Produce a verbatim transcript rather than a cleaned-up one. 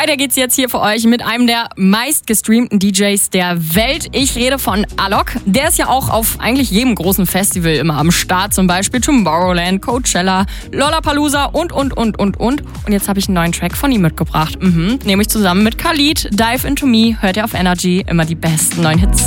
Weiter geht's jetzt hier für euch mit einem der meistgestreamten D Js der Welt. Ich rede von Alok. Der ist ja auch auf eigentlich jedem großen Festival immer am Start. Zum Beispiel Tomorrowland, Coachella, Lollapalooza und, und, und, und, und. Und jetzt habe ich einen neuen Track von ihm mitgebracht. Mhm. Nämlich zusammen mit Khalid. Dive Into Me. Hört ihr auf Energy. Immer die besten neuen Hits.